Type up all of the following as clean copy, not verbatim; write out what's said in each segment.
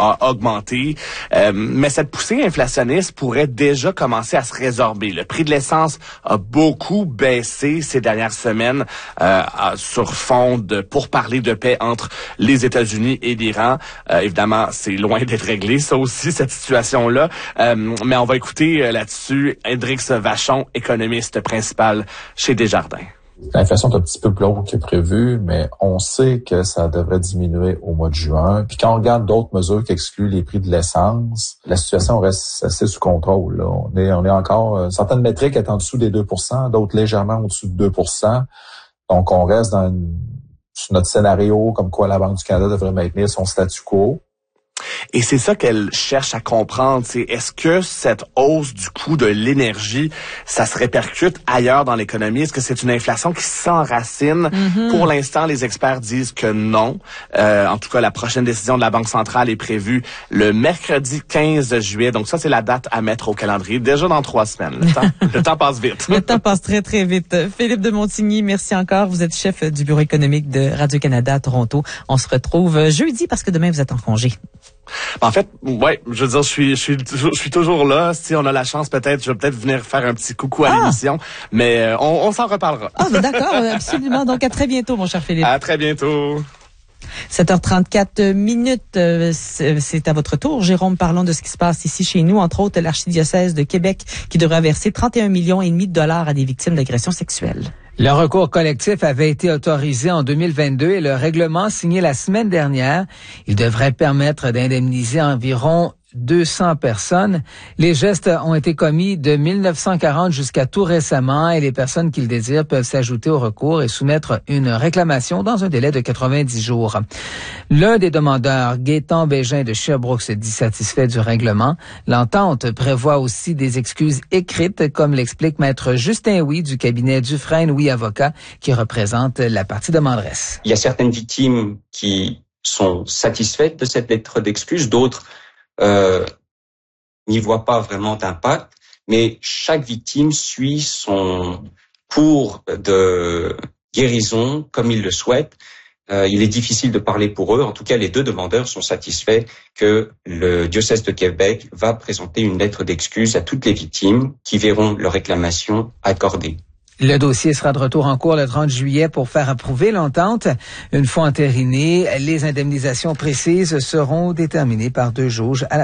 a augmenté. Mais cette poussée inflationniste pourrait déjà commencer à se résorber. Le prix de l'essence a beaucoup baissé ces dernières semaines sur fond de pourparlers de paix entre les États-Unis et l'Iran. Évidemment, c'est loin d'être réglé, ça aussi, cette situation-là. Mais on va écouter là-dessus Hendrix Vachon, économiste principal chez Desjardins. L'inflation est un petit peu plus haute que prévu, mais on sait que ça devrait diminuer au mois de juin. Puis quand on regarde d'autres mesures qui excluent les prix de l'essence, la situation reste assez sous contrôle. Là. On est encore certaines métriques est en dessous des 2%, d'autres légèrement au-dessus de 2%. Donc on reste sur notre scénario comme quoi la Banque du Canada devrait maintenir son statu quo. Et c'est ça qu'elle cherche à comprendre, c'est est-ce que cette hausse du coût de l'énergie, ça se répercute ailleurs dans l'économie? Est-ce que c'est une inflation qui s'enracine? Pour l'instant, les experts disent que non. En tout cas, la prochaine décision de la Banque centrale est prévue le mercredi 15 juillet. Donc ça, c'est la date à mettre au calendrier. Déjà dans 3 semaines. Le temps passe vite. Le temps passe très, très vite. Philippe de Montigny, merci encore. Vous êtes chef du bureau économique de Radio-Canada à Toronto. On se retrouve jeudi parce que demain, vous êtes en congé. En fait, ouais, je veux dire, je suis toujours là. Si on a la chance, peut-être, je vais peut-être venir faire un petit coucou à l'émission, mais on s'en reparlera. Ah, ben d'accord, absolument. Donc, à très bientôt, mon cher Philippe. À très bientôt. 7h34 minutes, c'est à votre tour. Jérôme, parlons de ce qui se passe ici chez nous. Entre autres, l'archidiocèse de Québec qui devrait verser 31,5 millions de dollars à des victimes d'agressions sexuelles. Le recours collectif avait été autorisé en 2022 et le règlement signé la semaine dernière, il devrait permettre d'indemniser environ 200 personnes. Les gestes ont été commis de 1940 jusqu'à tout récemment et les personnes qui le désirent peuvent s'ajouter au recours et soumettre une réclamation dans un délai de 90 jours. L'un des demandeurs, Gaétan Bégin de Sherbrooke, se dit satisfait du règlement. L'entente prévoit aussi des excuses écrites, comme l'explique maître Justin Huy du cabinet Dufresne Huy Avocat, qui représente la partie demanderesse. Il y a certaines victimes qui sont satisfaites de cette lettre d'excuse, d'autres n'y voit pas vraiment d'impact, mais chaque victime suit son cours de guérison comme il le souhaite. Il est difficile de parler pour eux. En tout cas, les deux demandeurs sont satisfaits que le diocèse de Québec va présenter une lettre d'excuse à toutes les victimes qui verront leur réclamation accordée. Le dossier sera de retour en cours le 30 juillet pour faire approuver l'entente. Une fois entérinées, les indemnisations précises seront déterminées par deux juges à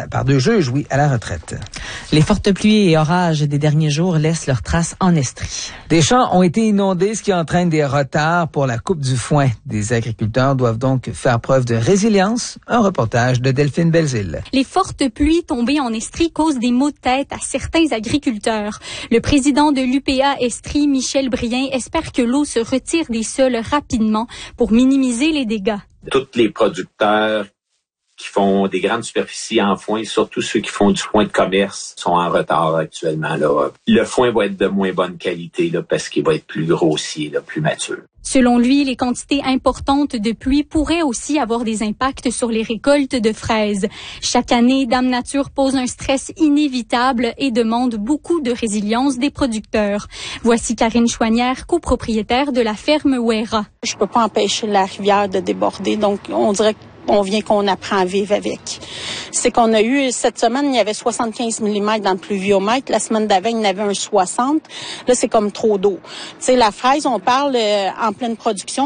la retraite. Les fortes pluies et orages des derniers jours laissent leurs traces en Estrie. Des champs ont été inondés, ce qui entraîne des retards pour la coupe du foin. Des agriculteurs doivent donc faire preuve de résilience. Un reportage de Delphine Belzile. Les fortes pluies tombées en Estrie causent des maux de tête à certains agriculteurs. Le président de l'UPA Estrie, Michel Brien, espère que l'eau se retire des sols rapidement pour minimiser les dégâts. Tous les producteurs qui font des grandes superficies en foin, surtout ceux qui font du foin de commerce, sont en retard actuellement. Là. Le foin va être de moins bonne qualité là, parce qu'il va être plus grossier, là, plus mature. Selon lui, les quantités importantes de pluie pourraient aussi avoir des impacts sur les récoltes de fraises. Chaque année, Dame Nature pose un stress inévitable et demande beaucoup de résilience des producteurs. Voici Karine Chouanière, copropriétaire de la ferme Ouera. Je peux pas empêcher la rivière de déborder, donc on dirait qu'on apprend à vivre avec. C'est qu'on a eu, cette semaine, il y avait 75 mm dans le pluviomètre. La semaine d'avant, il y en avait un 60. Là, c'est comme trop d'eau. Tu sais, la fraise, on parle en pleine production,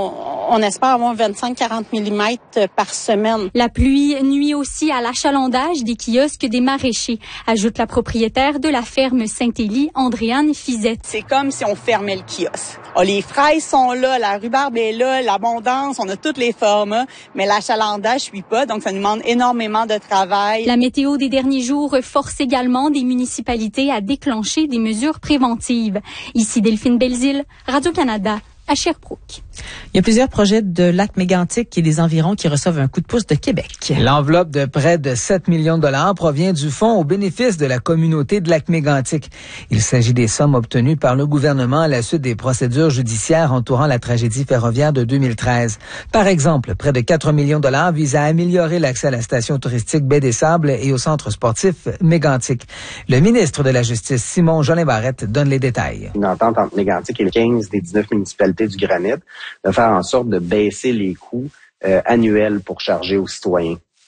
on espère avoir 25-40 mm par semaine. La pluie nuit aussi à l'achalandage des kiosques des maraîchers, ajoute la propriétaire de la ferme Saint-Élie, Andréane Fizette. C'est comme si on fermait le kiosque. Oh, les fraises sont là, la rhubarbe est là, l'abondance, on a toutes les formats, mais l'achalandage suit pas, donc ça nous demande énormément de travail. La météo des derniers jours force également des municipalités à déclencher des mesures préventives. Ici Delphine Belzile, Radio-Canada, à Sherbrooke. Il y a plusieurs projets de lac mégantic et des environs qui reçoivent un coup de pouce de Québec. L'enveloppe de près de 7 millions de dollars provient du fonds au bénéfice de la communauté de lac mégantic. Il s'agit des sommes obtenues par le gouvernement à la suite des procédures judiciaires entourant la tragédie ferroviaire de 2013. Par exemple, près de 4 millions de dollars visent à améliorer l'accès à la station touristique Baie des Sables et au centre sportif Mégantic. Le ministre de la Justice, Simon Jolin Barrette, donne les détails. Une entente entre Mégantic et 15 des 19 municipalités du Granit de faire en sorte de baisser les coûts annuels pour charger aux citoyens.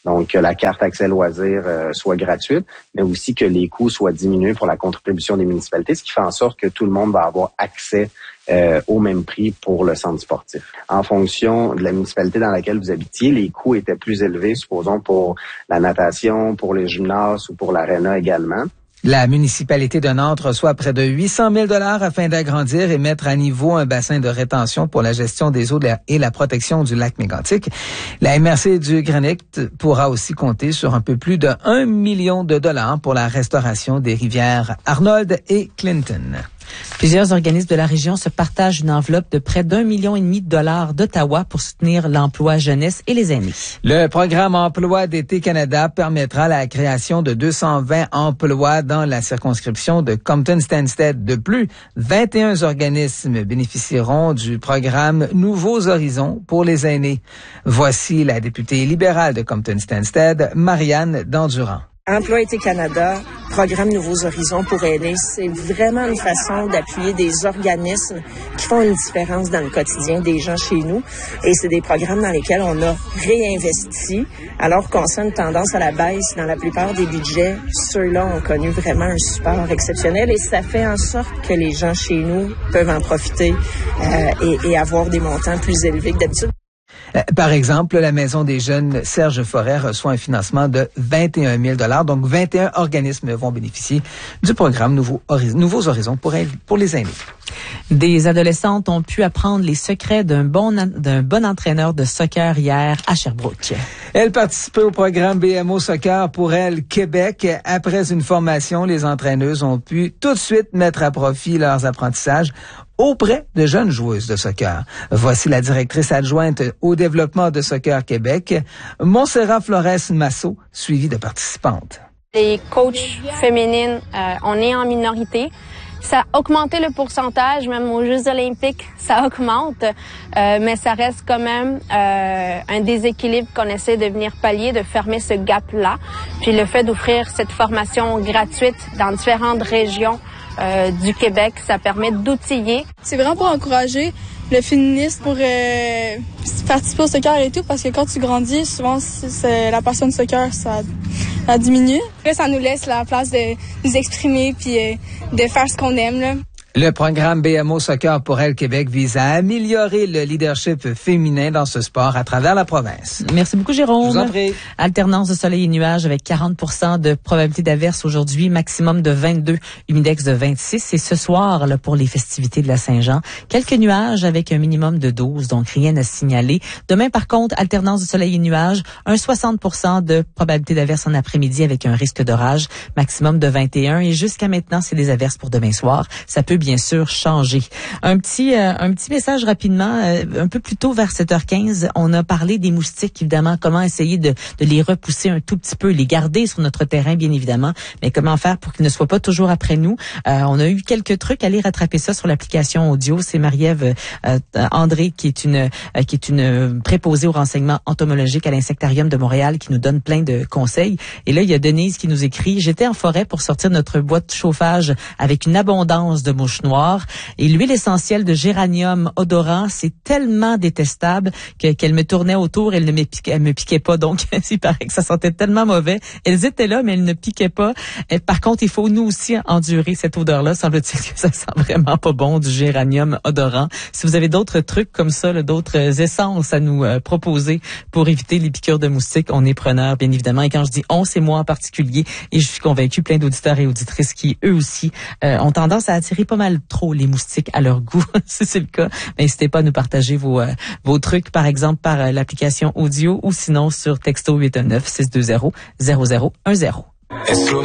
Donc, que la carte accès loisirs soit gratuite, mais aussi que les coûts soient diminués pour la contribution des municipalités, ce qui fait en sorte que tout le monde va avoir accès au même prix pour le centre sportif. En fonction de la municipalité dans laquelle vous habitiez, les coûts étaient plus élevés, supposons pour la natation, pour les gymnases ou pour l'aréna également. La municipalité de Nantes reçoit près de 800 000 $ afin d'agrandir et mettre à niveau un bassin de rétention pour la gestion des eaux et la protection du lac Mégantic. La MRC du Granit pourra aussi compter sur un peu plus de 1 million de dollars pour la restauration des rivières Arnold et Clinton. Plusieurs organismes de la région se partagent une enveloppe de près d'1,5 million d'Ottawa pour soutenir l'emploi jeunesse et les aînés. Le programme Emploi d'été Canada permettra la création de 220 emplois dans la circonscription de Compton-Stanstead. De plus, 21 organismes bénéficieront du programme Nouveaux Horizons pour les aînés. Voici la députée libérale de Compton-Stanstead, Marianne Dandurand. Emploi été Canada, programme Nouveaux Horizons pour aînés, c'est vraiment une façon d'appuyer des organismes qui font une différence dans le quotidien des gens chez nous. Et c'est des programmes dans lesquels on a réinvesti, alors qu'on sent une tendance à la baisse dans la plupart des budgets. Ceux-là ont connu vraiment un support exceptionnel et ça fait en sorte que les gens chez nous peuvent en profiter et avoir des montants plus élevés que d'habitude. Par exemple, la Maison des jeunes Serge Forêt reçoit un financement de 21 000 $. Donc, 21 organismes vont bénéficier du programme Nouveaux Horizons pour les aînés. Des adolescentes ont pu apprendre les secrets d'un bon entraîneur de soccer hier à Sherbrooke. Elles participaient au programme BMO Soccer pour elles Québec. Après une formation, les entraîneuses ont pu tout de suite mettre à profit leurs apprentissages auprès de jeunes joueuses de soccer. Voici la directrice adjointe au développement de Soccer Québec, Montserrat Flores-Massot, suivie de participantes. Les coachs féminines, on est en minorité. Ça a augmenté le pourcentage, même aux Jeux olympiques, ça augmente, mais ça reste quand même un déséquilibre qu'on essaie de venir pallier, de fermer ce gap-là. Puis le fait d'offrir cette formation gratuite dans différentes régions du Québec, ça permet d'outiller. C'est vraiment pour encourager le féminisme pour participer au soccer et tout, parce que quand tu grandis, souvent c'est la passion du soccer, ça diminue. Là, ça nous laisse la place de nous exprimer puis de faire ce qu'on aime, là. Le programme BMO Soccer pour elle Québec vise à améliorer le leadership féminin dans ce sport à travers la province. Merci beaucoup, Jérôme. Je vous en prie. Alternance de soleil et nuages avec 40% de probabilité d'averse aujourd'hui, maximum de 22, humidex de 26. Et ce soir, là, pour les festivités de la Saint-Jean, quelques nuages avec un minimum de 12, donc rien à signaler. Demain, par contre, alternance de soleil et nuages, un 60% de probabilité d'averse en après-midi avec un risque d'orage, maximum de 21. Et jusqu'à maintenant, c'est des averses pour demain soir. Ça peut bien sûr changer. Un petit message rapidement. Un peu plus tôt, vers 7h15, on a parlé des moustiques, évidemment, comment essayer de les repousser un tout petit peu, les garder sur notre terrain, bien évidemment, mais comment faire pour qu'ils ne soient pas toujours après nous. On a eu quelques trucs. Allez rattraper ça sur l'application audio. C'est Marie-Ève André, qui est une préposée au renseignement entomologique à l'Insectarium de Montréal, qui nous donne plein de conseils. Et là, il y a Denise qui nous écrit: j'étais en forêt pour sortir notre boîte de chauffage avec une abondance de mouches noires et l'huile essentielle de géranium odorant, c'est tellement détestable qu'elle me tournait autour, elle me piquait pas. Donc, il paraît que ça sentait tellement mauvais. Elles étaient là, mais elles ne piquaient pas. Et par contre, il faut nous aussi endurer cette odeur-là. Semble-t-il que ça sent vraiment pas bon, du géranium odorant. Si vous avez d'autres trucs comme ça, là, d'autres essences à nous proposer pour éviter les piqûres de moustiques, on est preneur, bien évidemment. Et quand je dis on, c'est moi en particulier. Et je suis convaincue, plein d'auditeurs et auditrices qui, eux aussi, ont tendance à attirer pas mal trop les moustiques à leur goût. Si c'est le cas, n'hésitez pas à nous partager vos trucs, par exemple, par l'application audio ou sinon sur texto 819-620-0010.